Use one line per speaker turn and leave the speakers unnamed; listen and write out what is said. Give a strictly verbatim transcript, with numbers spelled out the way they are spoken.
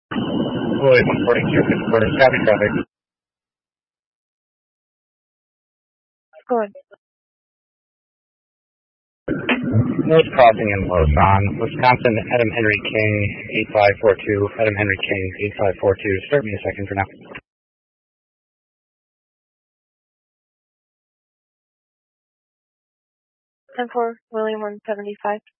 Floyd one forty-two, reporting copy traffic.
Go ahead.
North Crossing in Lausanne, Wisconsin, Adam Henry King, eight five four two, Adam Henry King, eight five four two. Start me a second for now.
ten four, William one seventy-five.